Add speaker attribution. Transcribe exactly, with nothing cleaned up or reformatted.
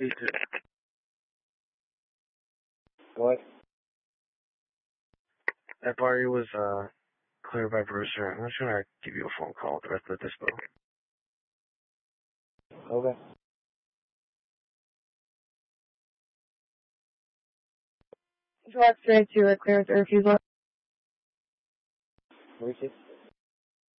Speaker 1: Me too.
Speaker 2: What?
Speaker 1: That party was uh cleared by Brewster. I'm just gonna give you a phone call with the rest of the dispo.
Speaker 2: Okay.
Speaker 3: Drive straight to a clearance or refusal.
Speaker 2: Reach it.